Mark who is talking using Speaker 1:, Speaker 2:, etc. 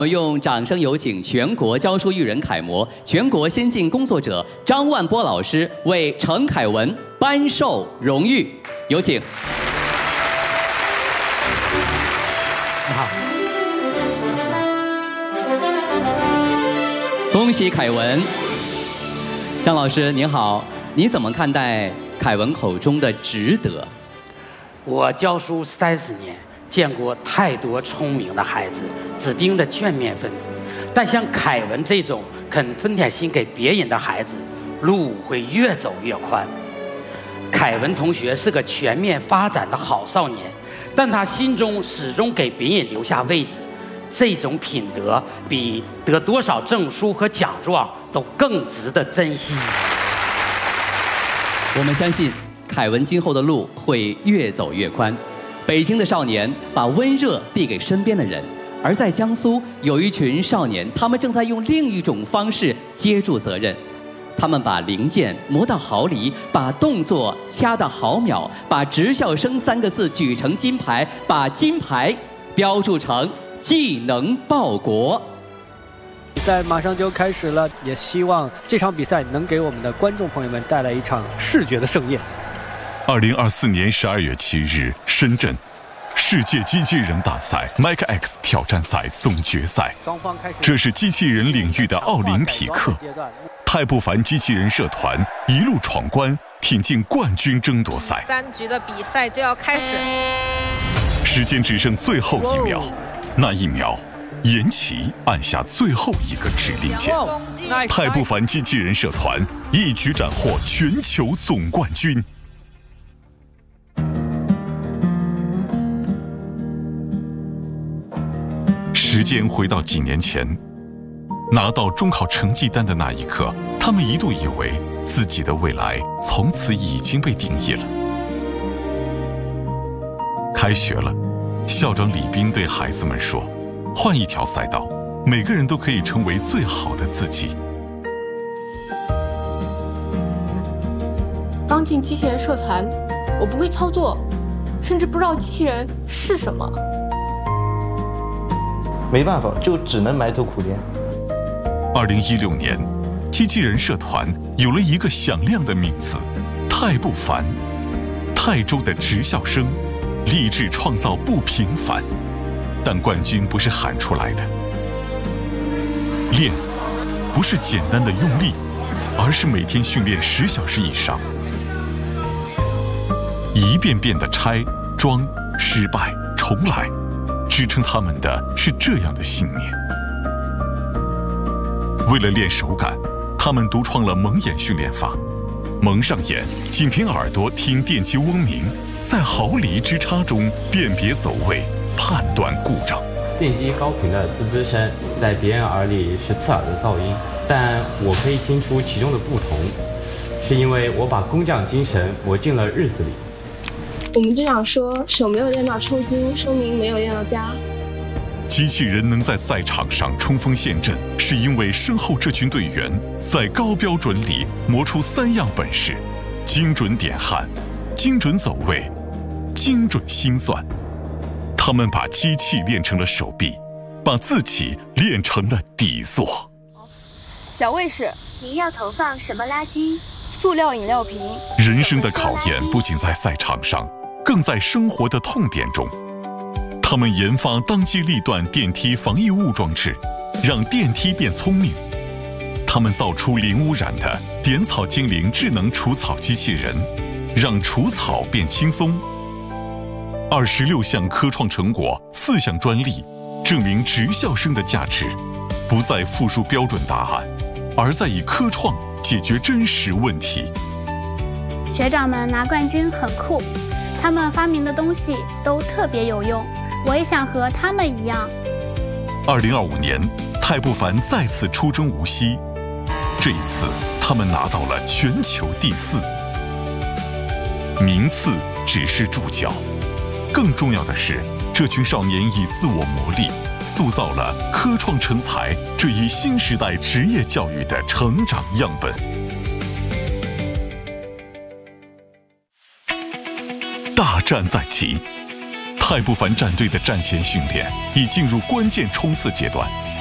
Speaker 1: 我用掌声有请全国教书育人楷模、全国先进工作者张万波老师为陈凯文颁授荣誉，有请。你好，恭喜凯文。张老师您好，你怎么看待凯文口中的值得？
Speaker 2: 我教书30年。见过太多聪明的孩子只盯着卷面分，但像凯文这种肯分点心给别人的孩子，路会越走越宽。凯文同学是个全面发展的好少年，但他心中始终给别人留下位置，这种品德比得多少证书和奖状都更值得珍惜。
Speaker 1: 我们相信凯文今后的路会越走越宽。北京的少年把温热递给身边的人，而在江苏有一群少年，他们正在用另一种方式接住责任。他们把零件磨到毫厘，把动作掐到毫秒，把职校生3个字举成金牌，把金牌标注成技能报国。
Speaker 3: 比赛马上就开始了，也希望这场比赛能给我们的观众朋友们带来一场视觉的盛宴。
Speaker 4: 2024年12月7日，深圳世界机器人大赛 MikeX 挑战赛总决赛。这是机器人领域的奥林匹克。太不凡机器人社团一路闯关，挺进冠军争夺赛。
Speaker 5: 3局的比赛就要开始，
Speaker 4: 时间只剩最后1秒，那1秒，严琦按下最后一个指令键。太不凡机器人社团一举斩获全球总冠军。时间回到几年前，拿到中考成绩单的那一刻，他们一度以为自己的未来从此已经被定义了。开学了，校长李斌对孩子们说：“换一条赛道，每个人都可以成为最好的自己。”
Speaker 6: 刚进机器人社团，我不会操作，甚至不知道机器人是什么。
Speaker 7: 没办法，就只能埋头苦练。
Speaker 4: 2016年，机器人社团有了一个响亮的名字——太不凡。泰州的职校生立志创造不平凡，但冠军不是喊出来的。练，不是简单的用力，而是每天训练10小时以上，一遍遍的拆、装、失败、重来。支撑他们的是这样的信念。为了练手感，他们独创了蒙眼训练法。蒙上眼，仅凭耳朵听电机嗡鸣，在毫厘之差中辨别走位，判断故障。
Speaker 8: 电机高频的滋滋声，在别人耳里是刺耳的噪音，但我可以听出其中的不同，是因为我把工匠精神磨进了日子里。
Speaker 6: 我们经常说手没有练到抽筋，说明没有练到家。
Speaker 4: 机器人能在赛场上冲锋陷阵，是因为身后这群队员在高标准里磨出3样本事：精准点焊、精准走位、精准心算。他们把机器练成了手臂，把自己练成了底座。
Speaker 9: 小卫士，您要投放什么垃圾？塑料饮料瓶。
Speaker 4: 人生的考验不仅在赛场上，更在生活的痛点中。他们研发当机立断电梯防异物装置，让电梯变聪明。他们造出零污染的点草精灵智能除草机器人，让除草变轻松。26项科创成果，4项专利，证明职校生的价值不在复述标准答案，而在以科创解决真实问题。
Speaker 9: 学长们拿冠军很酷，他们发明的东西都特别有用，我也想和他们一样。
Speaker 4: 2025年，太不凡再次出征无锡，这一次他们拿到了全球第4。名次只是注脚，更重要的是，这群少年以自我磨砺，塑造了科创成才这一新时代职业教育的成长样本。大战在即， 太不凡战队的战前训练已进入关键冲刺阶段。